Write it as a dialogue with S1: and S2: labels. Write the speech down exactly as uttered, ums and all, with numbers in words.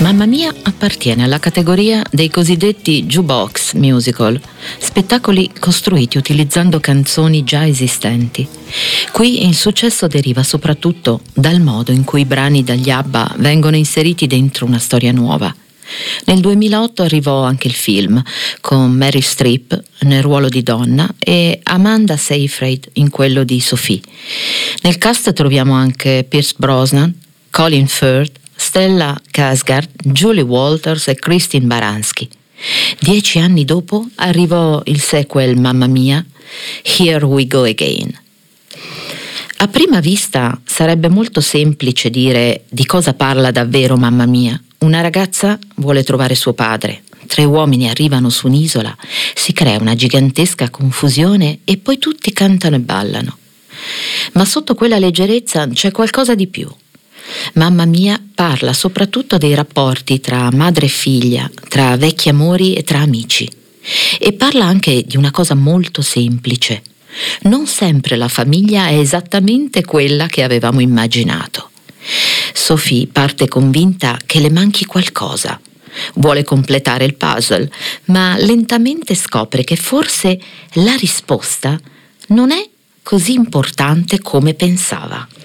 S1: Mamma Mia appartiene alla categoria dei cosiddetti jukebox musical, spettacoli costruiti utilizzando canzoni già esistenti. Qui il successo deriva soprattutto dal modo in cui i brani dagli ABBA vengono inseriti dentro una storia nuova. Nel duemilaotto arrivò anche il film, con Meryl Streep nel ruolo di Donna e Amanda Seyfried in quello di Sophie. Nel cast troviamo anche Pierce Brosnan, Colin Firth, Stella Skarsgård, Julie Walters e Christine Baranski. Dieci anni dopo arrivò il sequel Mamma Mia, Here We Go Again. A prima vista sarebbe molto semplice dire di cosa parla davvero Mamma Mia. Una ragazza vuole trovare suo padre, tre uomini arrivano su un'isola, si crea una gigantesca confusione e poi tutti cantano e ballano. Ma sotto quella leggerezza c'è qualcosa di più. Mamma Mia parla soprattutto dei rapporti tra madre e figlia, tra vecchi amori e tra amici. E parla anche di una cosa molto semplice. Non sempre la famiglia è esattamente quella che avevamo immaginato. Sophie parte convinta che le manchi qualcosa. Vuole completare il puzzle, ma lentamente scopre che forse la risposta non è così importante come pensava.